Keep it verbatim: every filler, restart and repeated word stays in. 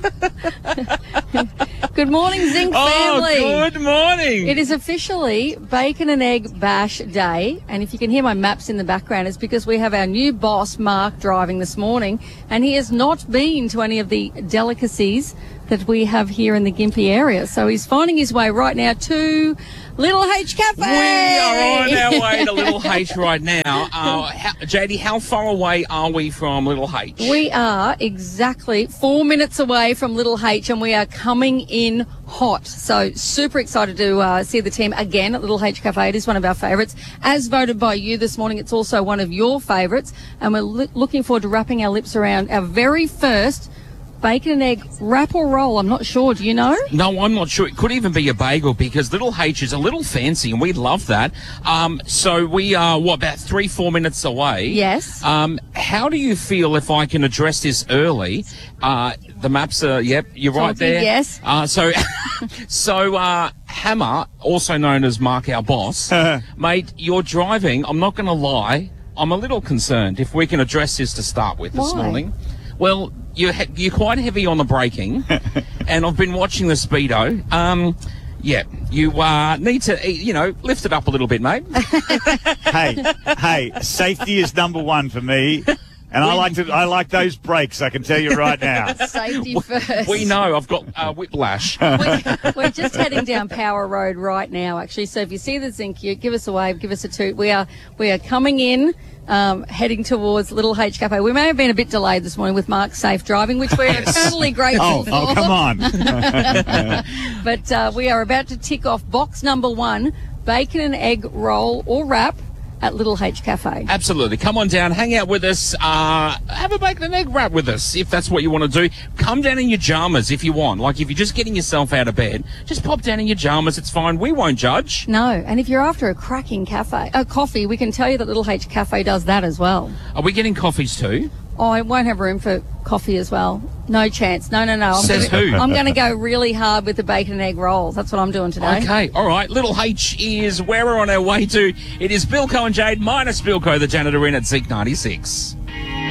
Good morning, Zinc Oh, family. good morning. It is officially Bacon and Egg Bash Day, and if you can hear my maps in the background, it's because we have our new boss, Mark, driving this morning, and he has not been to any of the delicacies that we have here in the Gympie area. So he's finding his way right now to Little H Cafe. We are on our way to Little H right now. Uh, how, J D, how far away are we from Little H? We are exactly four minutes away from Little H, and we are coming in hot. So super excited to uh, see the team again at Little H Cafe. It is one of our favourites. As voted by you this morning, it's also one of your favourites, and we're lo- looking forward to wrapping our lips around our very first bacon and egg wrap or roll. I'm not sure. Do you know? No, I'm not sure. It could even be a bagel because Little H is a little fancy and we love that. Um, so we are, what, about three, four minutes away? Yes. Um, how do you feel if I can address this early? Uh, the maps are, yep, you're right Talking, there. yes. Uh, so, so uh, Hammer, also known as Mark, our boss, mate, you're driving. I'm not going to lie. I'm a little concerned if we can address this to start with this Why? morning. Well, you're, he- you're quite heavy on the braking, and I've been watching the speedo. Um, yeah, you uh, need to, you know, lift it up a little bit, mate. hey, hey, safety is number one for me. And I like to, I like those brakes, I can tell you right now. Safety first. We know I've got uh, whiplash. We're, we're just heading down Power Road right now, actually. So if you see the Zinc, you give us a wave, give us a toot. We are we are coming in, um, heading towards Little H Cafe. We may have been a bit delayed this morning with Mark's safe driving, which we're eternally grateful Oh, for. oh, come on. But uh, we are about to tick off box number one, bacon and egg roll or wrap at Little H Cafe. Absolutely. Come on down, hang out with us, uh, have a bacon and egg wrap with us if that's what you want to do. Come down in your pajamas if you want. Like if you're just getting yourself out of bed, just pop down in your pajamas. It's fine. We won't judge. No, and if you're after a cracking cafe, a coffee, we can tell you that Little H Cafe does that as well. Are we getting coffees too? Oh, I won't have room for coffee as well. No chance. No, no, no. I'm Says gonna, who? I'm going to go really hard with the bacon and egg rolls. That's what I'm doing today. Okay, all right. Little H is where we're on our way to. It is Bilko and Jade minus Bilko, the janitor, in at Zinc ninety-six.